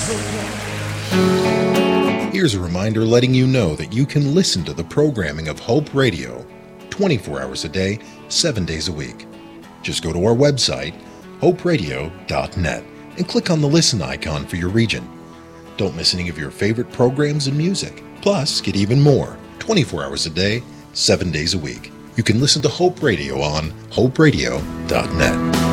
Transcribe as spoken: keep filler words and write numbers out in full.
Here's a reminder letting you know that you can listen to the programming of Hope Radio twenty-four hours a day, seven days a week. Just go to our website, hope radio dot net, and click on the listen icon for your region. Don't miss any of your favorite programs and music. Plus, get even more twenty-four hours a day, seven days a week. You can listen to Hope Radio on hope radio dot net.